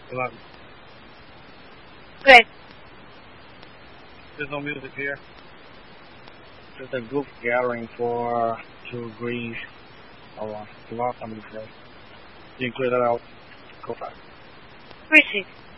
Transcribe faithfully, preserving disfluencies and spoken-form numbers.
eleven. Good. There's no music here. Just a group gathering for to grieve a lot. A lot, somebody said. You can clear that out. Go back. Where is it?